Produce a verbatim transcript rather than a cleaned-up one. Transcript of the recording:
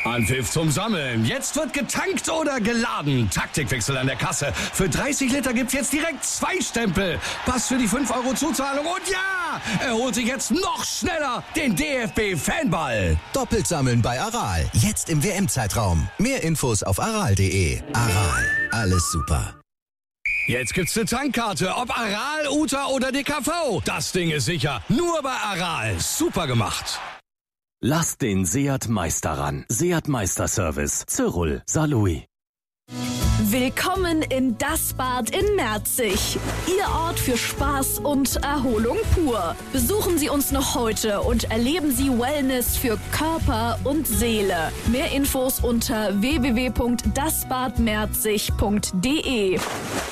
Anpfiff zum Sammeln. Jetzt wird getankt oder geladen. Taktikwechsel an der Kasse. Für dreißig Liter gibt's jetzt direkt zwei Stempel. Pass für die fünf Euro Zuzahlung. Und ja, er holt sich jetzt noch schneller den D F B-Fanball. Doppelt sammeln bei Aral. Jetzt im W M-Zeitraum. Mehr Infos auf aral punkt de. Aral. Alles super. Jetzt gibt's eine Tankkarte. Ob Aral, Uta oder D K V. Das Ding ist sicher. Nur bei Aral. Super gemacht. Lasst den Seat Meister ran. Seat Meister Service. Cyril Salui. Willkommen in Das Bad in Merzig. Ihr Ort für Spaß und Erholung pur. Besuchen Sie uns noch heute und erleben Sie Wellness für Körper und Seele. Mehr Infos unter w w w punkt das bad merzig punkt de.